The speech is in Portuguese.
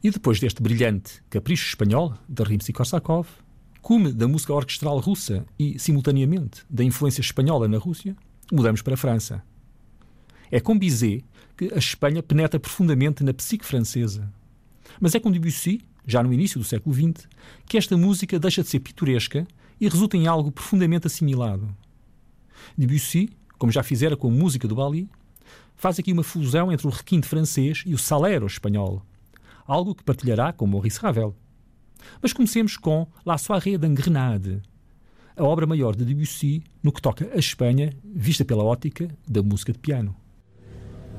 E depois deste brilhante capricho espanhol de Rimsky-Korsakov, cume da música orquestral russa e, simultaneamente, da influência espanhola na Rússia, mudamos para a França. É com Bizet que a Espanha penetra profundamente na psique francesa. Mas é com Debussy, já no início do século XX, que esta música deixa de ser pitoresca e resulta em algo profundamente assimilado. Debussy, como já fizera com a música do Bali, faz aqui uma fusão entre o requinte francês e o salero espanhol, algo que partilhará com Maurice Ravel. Mas comecemos com La Soirée d'Engrenade, a obra maior de Debussy no que toca a Espanha, vista pela ótica da música de piano.